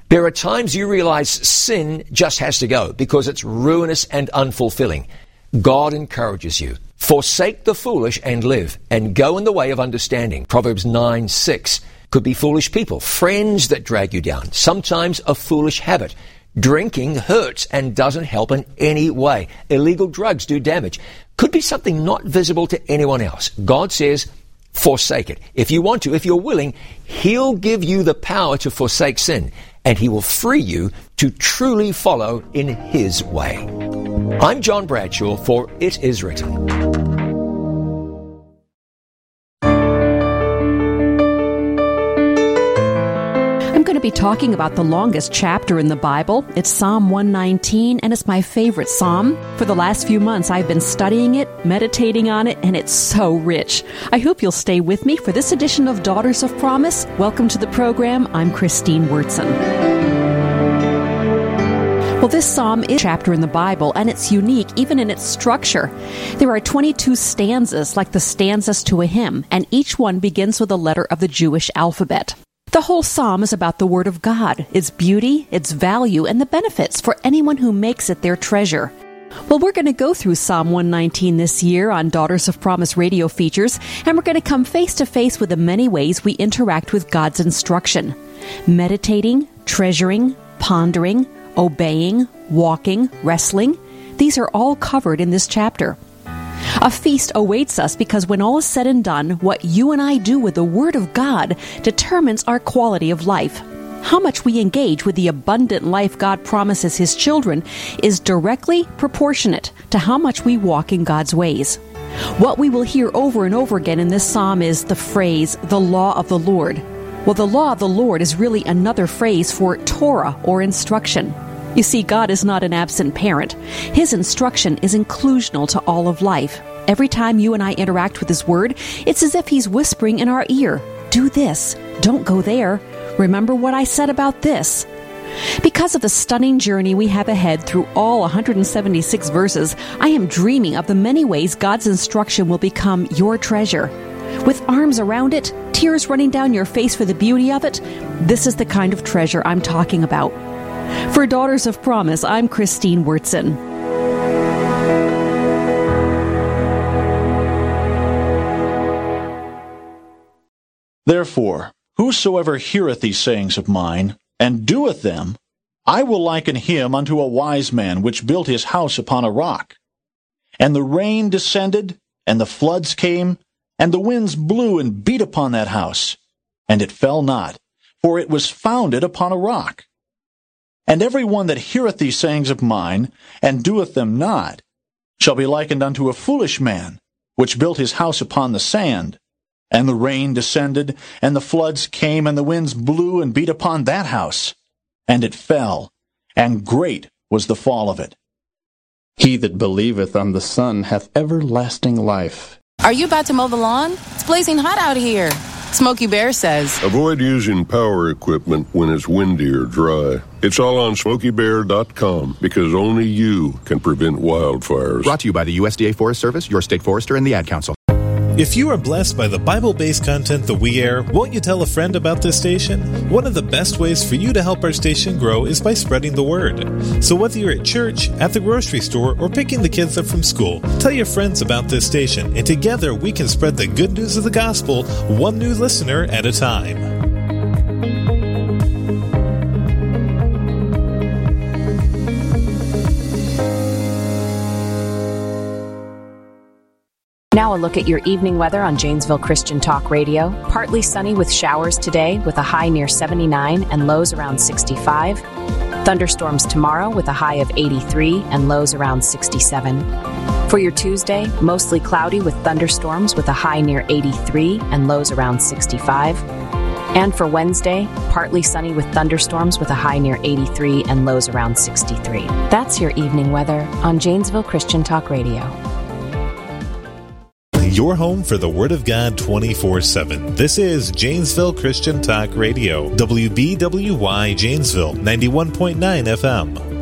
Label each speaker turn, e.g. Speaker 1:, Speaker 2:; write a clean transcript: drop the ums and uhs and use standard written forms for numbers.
Speaker 1: There are times you realize sin just has to go because it's ruinous and unfulfilling. God encourages you. Forsake the foolish and live, and go in the way of understanding. Proverbs 9:6. Could be foolish people, friends that drag you down, sometimes a foolish habit. Drinking hurts and doesn't help in any way. Illegal drugs do damage. Could be something not visible to anyone else. God says, forsake it. If you want to, if you're willing, He'll give you the power to forsake sin, and He will free you to truly follow in His way. I'm John Bradshaw for It Is Written.
Speaker 2: Going to be talking about the longest chapter in the Bible. It's Psalm 119, and it's my favorite psalm. For the last few months, I've been studying it, meditating on it, and it's so rich. I hope you'll stay with me for this edition of Daughters of Promise. Welcome to the program. I'm Christine Wurtson. Well, this psalm is a chapter in the Bible, and it's unique even in its structure. There are 22 stanzas, like the stanzas to a hymn, and each one begins with a letter of the Jewish alphabet. The whole psalm is about the Word of God, its beauty, its value, and the benefits for anyone who makes it their treasure. Well, we're going to go through Psalm 119 this year on Daughters of Promise radio features, and we're going to come face to face with the many ways we interact with God's instruction. Meditating, treasuring, pondering, obeying, walking, wrestling. These are all covered in this chapter. A feast awaits us because when all is said and done, what you and I do with the Word of God determines our quality of life. How much we engage with the abundant life God promises His children is directly proportionate to how much we walk in God's ways. What we will hear over and over again in this psalm is the phrase, the law of the Lord. Well, the law of the Lord is really another phrase for Torah or instruction. You see, God is not an absent parent. His instruction is inclusional to all of life. Every time you and I interact with His Word, it's as if He's whispering in our ear, do this, don't go there, remember what I said about this. Because of the stunning journey we have ahead through all 176 verses, I am dreaming of the many ways God's instruction will become your treasure. With arms around it, tears running down your face for the beauty of it, this is the kind of treasure I'm talking about. For Daughters of Promise, I'm Christine Wurtson.
Speaker 3: Therefore, whosoever heareth these sayings of mine, and doeth them, I will liken him unto a wise man which built his house upon a rock. And the rain descended, and the floods came, and the winds blew and beat upon that house, and it fell not, for it was founded upon a rock. And every one that heareth these sayings of mine, and doeth them not, shall be likened unto a foolish man, which built his house upon the sand. And the rain descended, and the floods came, and the winds blew and beat upon that house. And it fell, and great was the fall of it.
Speaker 4: He that believeth on the Son hath everlasting life.
Speaker 5: Are you about to mow the lawn? It's blazing hot out here. Smokey Bear says,
Speaker 6: avoid using power equipment when it's windy or dry. It's all on SmokeyBear.com because only you can prevent wildfires.
Speaker 7: Brought to you by the USDA Forest Service, your state forester, and the Ad Council.
Speaker 8: If you are blessed by the Bible-based content that we air, won't you tell a friend about this station? One of the best ways for you to help our station grow is by spreading the word. So whether you're at church, at the grocery store, or picking the kids up from school, tell your friends about this station, and together we can spread the good news of the gospel, one new listener at a time.
Speaker 9: Now a look at your evening weather on Janesville Christian Talk Radio. Partly sunny with showers today with a high near 79 and lows around 65. Thunderstorms tomorrow with a high of 83 and lows around 67. For your Tuesday, mostly cloudy with thunderstorms with a high near 83 and lows around 65. And for Wednesday, partly sunny with thunderstorms with a high near 83 and lows around 63. That's your evening weather on Janesville Christian Talk Radio.
Speaker 8: Your home for the Word of God 24/7. This is Janesville Christian Talk Radio, WBWY Janesville, 91.9 FM.